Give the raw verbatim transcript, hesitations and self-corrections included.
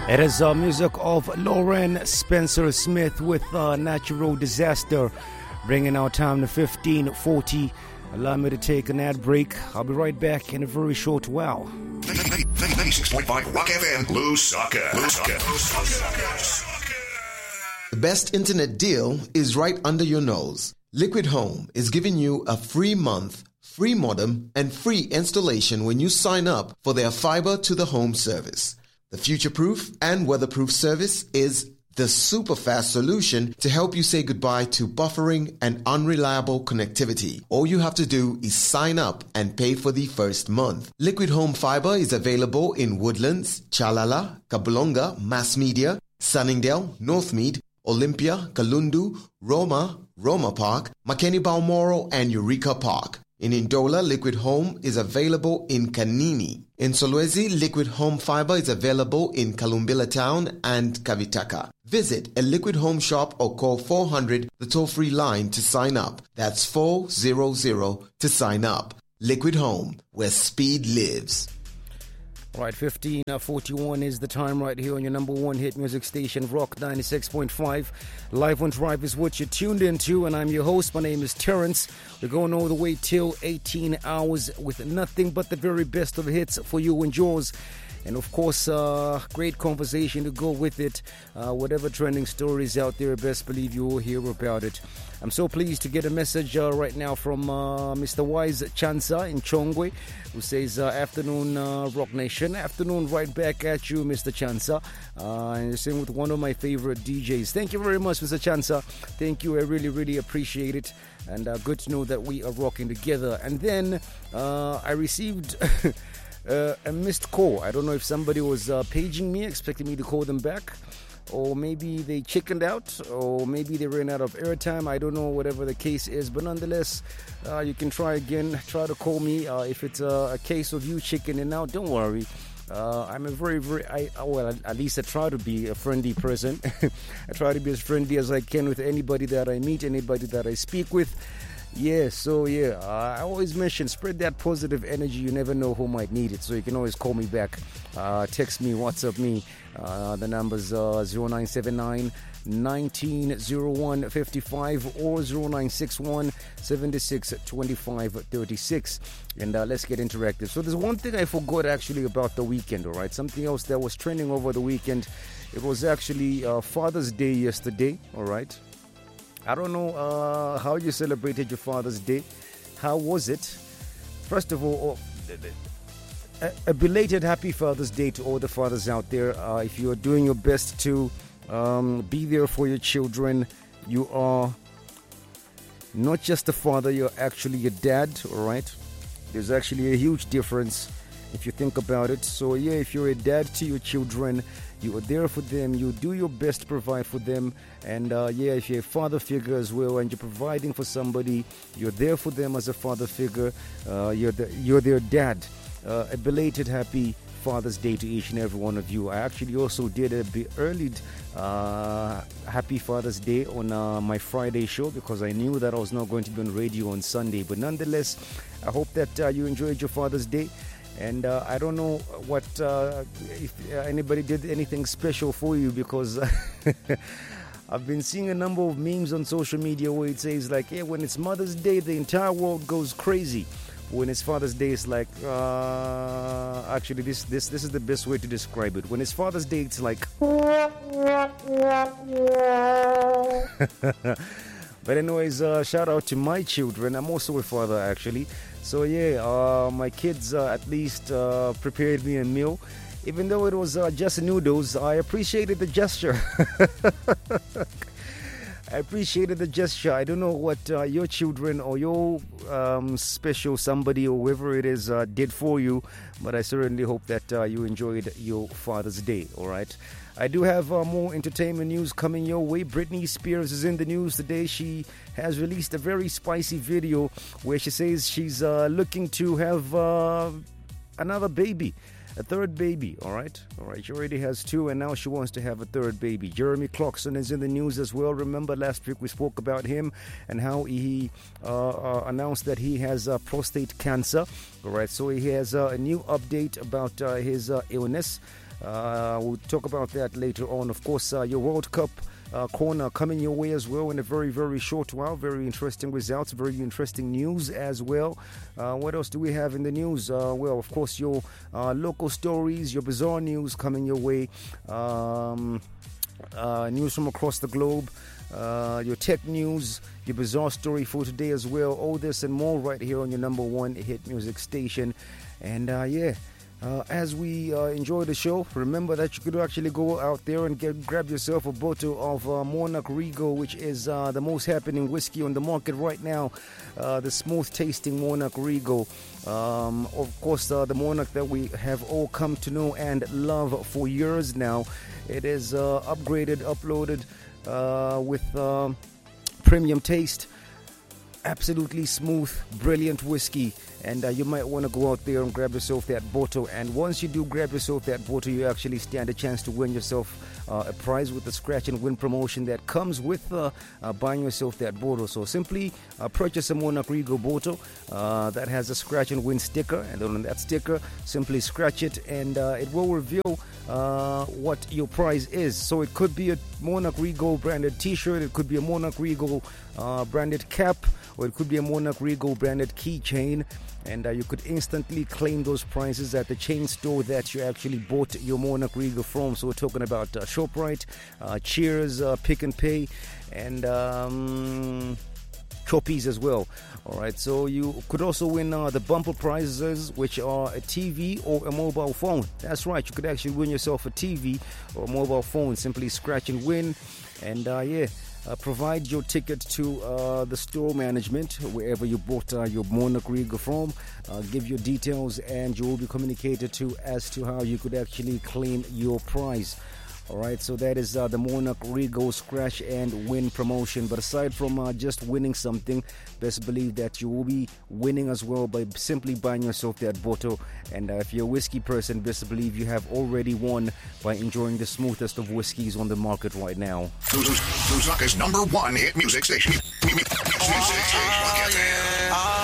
It is uh, music of Lauren Spencer Smith with uh, Natural Disaster, bringing our time to fifteen forty. Allow me to take an ad break. I'll be right back in a very short while. ninety-six point five Rock F M, Lusaka. The best internet deal is right under your nose. Liquid Home is giving you a free month, free modem, and free installation when you sign up for their fiber to the home service. The future-proof and weatherproof service is the super fast solution to help you say goodbye to buffering and unreliable connectivity. All you have to do is sign up and pay for the first month. Liquid Home Fiber is available in Woodlands, Chalala, Kabulonga, Mass Media, Sunningdale, Northmead, Olympia, Kalundu, Roma, Roma Park, Makeni Balmoral, and Eureka Park. In Ndola, Liquid Home is available in Kanini. In Solwezi, Liquid Home Fiber is available in Kalumbila Town and Kavitaka. Visit a Liquid Home shop or call four hundred, the toll-free line, to sign up. That's four hundred to sign up. Liquid Home, where speed lives. All right, fifteen forty-one is the time right here on your number one hit music station, Rock ninety-six point five. Live on Drive is what you're tuned into, and I'm your host. My name is Terrence. We're going all the way till eighteen hours with nothing but the very best of hits for you and yours. And of course, uh, great conversation to go with it. Uh, whatever trending stories out there, best believe you will hear about it. I'm so pleased to get a message uh, right now from uh, Mister Wise Chansa in Chongwe, who says, uh, afternoon, uh, Rock Nation. Afternoon, right back at you, Mister Chansa. Uh, and you're sitting with one of my favorite D Js. Thank you very much, Mister Chansa. Thank you. I really, really appreciate it. And uh, good to know that we are rocking together. And then uh, I received... Uh, a missed call. I don't know if somebody was uh, paging me, expecting me to call them back, or maybe they chickened out, or maybe they ran out of airtime. I don't know, whatever the case is, but nonetheless, uh, you can try again. Try to call me. Uh, if it's a, a case of you chickening out, don't worry. Uh, I'm a very, very, I, well, at least I try to be a friendly person. I try to be as friendly as I can with anybody that I meet, anybody that I speak with. Yeah, so yeah, uh, I always mention spread that positive energy. You never know who might need it, so you can always call me back, uh, text me, WhatsApp me. Uh, the number's uh, zero nine seven nine, one nine zero one five five or zero nine six one, seven six two five three six, and uh, let's get interactive. So there's one thing I forgot actually about the weekend, all right? Something else that was trending over the weekend. It was actually uh, Father's Day yesterday, all right? I don't know uh, how you celebrated your Father's Day. How was it? First of all, a, a belated happy Father's Day to all the fathers out there. Uh, if you are doing your best to um, be there for your children, you are not just a father, you're actually a dad, all right? There's actually a huge difference if you think about it. So yeah, if you're a dad to your children, you are there for them, you do your best to provide for them, and uh, yeah, if you're a father figure as well and you're providing for somebody, you're there for them as a father figure, uh, you're, the, you're their dad. Uh, a belated happy Father's Day to each and every one of you. I actually also did a bit early uh, happy Father's Day on uh, my Friday show because I knew that I was not going to be on radio on Sunday, but nonetheless, I hope that uh, you enjoyed your Father's Day. And uh, I don't know what uh, if anybody did anything special for you because I've been seeing a number of memes on social media where it says like, hey, when it's Mother's Day, the entire world goes crazy. When it's Father's Day, it's like, uh, actually, this, this, this is the best way to describe it. When it's Father's Day, it's like... But anyways, uh, shout out to my children. I'm also a father, actually. So yeah, uh, my kids uh, at least uh, prepared me a meal. Even though it was uh, just noodles, I appreciated the gesture. I appreciated the gesture. I don't know what uh, your children or your um, special somebody or whoever it is uh, did for you, but I certainly hope that uh, you enjoyed your Father's Day, all right? I do have uh, more entertainment news coming your way. Britney Spears is in the news today. She has released a very spicy video where she says she's uh, looking to have uh, another baby. A third baby, all right? All right, she already has two, and now she wants to have a third baby. Jeremy Clarkson is in the news as well. Remember last week we spoke about him and how he uh, uh, announced that he has uh, prostate cancer, all right? So he has uh, a new update about uh, his uh, illness. Uh, we'll talk about that later on. Of course, uh, your World Cup Uh, corner coming your way as well in a very, very short while. Very interesting results, very interesting news as well. Uh, what else do we have in the news? Uh, well, of course, your uh, local stories, your bizarre news coming your way. Um, uh, news from across the globe. Uh, your tech news, your bizarre story for today as well. All this and more right here on your number one hit music station. And uh, yeah. Uh, as we uh, enjoy the show, remember that you could actually go out there and get, grab yourself a bottle of uh, Monarch Regal, which is uh, the most happening whiskey on the market right now. Uh, the smooth-tasting Monarch Regal. Um, of course, uh, the Monarch that we have all come to know and love for years now. It is uh, upgraded, uploaded uh, with uh, premium taste. Absolutely smooth, brilliant whiskey, and uh, you might want to go out there and grab yourself that bottle. And once you do grab yourself that bottle, you actually stand a chance to win yourself uh, a prize with the scratch and win promotion that comes with uh, uh, buying yourself that bottle. So simply uh, purchase a Monarch Regal bottle uh, that has a scratch and win sticker, and on that sticker, simply scratch it, and uh, it will reveal uh, what your prize is. So it could be a Monarch Regal branded T-shirt, it could be a Monarch Regal uh, branded cap, or it could be a Monarch Regal branded keychain, and uh, you could instantly claim those prizes at the chain store that you actually bought your Monarch Regal from. So we're talking about uh, ShopRite, uh, Cheers, uh, Pick and Pay, and um, Choppies as well. All right, so you could also win uh, the bumper prizes, which are a T V or a mobile phone. That's right, you could actually win yourself a T V or a mobile phone. Simply scratch and win, and uh, yeah. Uh, provide your ticket to uh, the store management, wherever you bought uh, your Monarch Regal from. Uh, give your details, and you will be communicated to as to how you could actually claim your prize. All right, so that is uh, the Monarch Regal Scratch and Win promotion. But aside from uh, just winning something, best believe that you will be winning as well by simply buying yourself that bottle. And uh, if you're a whiskey person, best believe you have already won by enjoying the smoothest of whiskeys on the market right now. Lusaka's number one hit music station. Music station. Rock F M.